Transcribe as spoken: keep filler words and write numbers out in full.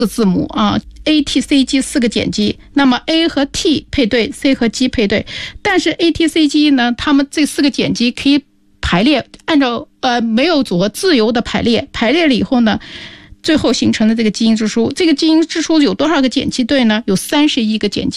个字母啊 A T C G 四个碱基，那么 A 和 T 配对 C 和 G 配对，但是 A T C G 呢，它们这四个碱基可以排列，按照呃没有组合自由的排列，排列了以后呢，最后形成了这个基因之书。这个基因之书有多少个碱基对呢？有三十一个碱基